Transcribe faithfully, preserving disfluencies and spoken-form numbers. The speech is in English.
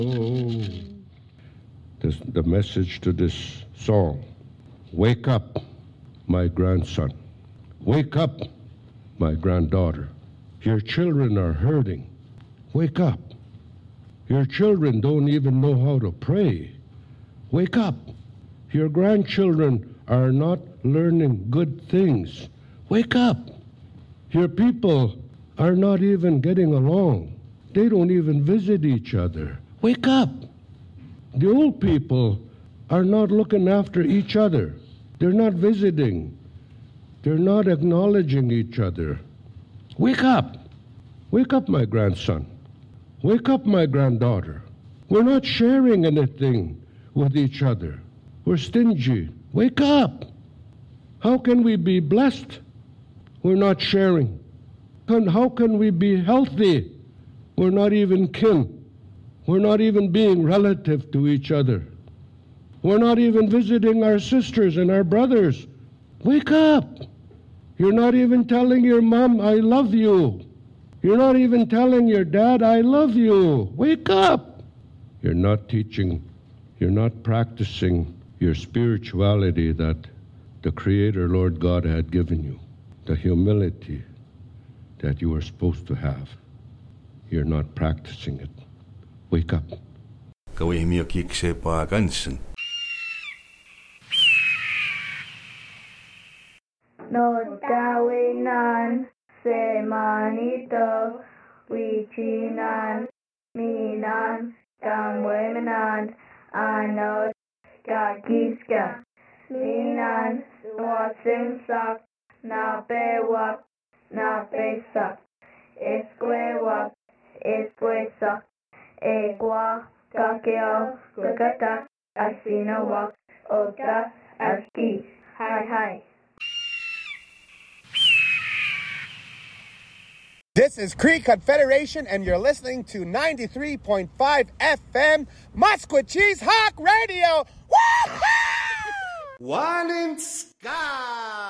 Oh, this, the message to this song. Wake up, my grandson. Wake up, my granddaughter. Your children are hurting. Wake up. Your children don't even know how to pray. Wake up. Your grandchildren are not learning good things. Wake up. Your people are not even getting along. They don't even visit each other. Wake up. The old people are not looking after each other. They're not visiting. They're not acknowledging each other. Wake up. Wake up, my grandson. Wake up, my granddaughter. We're not sharing anything with each other. We're stingy. Wake up. How can we be blessed? We're not sharing. And how can we be healthy? We're not even kin. We're not even being relative to each other. We're not even visiting our sisters and our brothers. Wake up. You're not even telling your mom, I love you. You're not even telling your dad, I love you. Wake up. You're not teaching, you're not practicing your spirituality that the Creator, Lord God, had given you. The humility that you were supposed to have. You're not practicing it. Wake up. Kawihimio kikse pa gansen. No dawinan se manito wichinan minan kamwenan ano kakiska minan wasimsak na pewak na pesak eskuewak eskuesak egwa kakeo kakata asinawak oka aski hi hi. This is Cree Confederation, and you're listening to ninety-three point five F M Musquecheese Hawk Radio. Woo-hoo! One in Sky.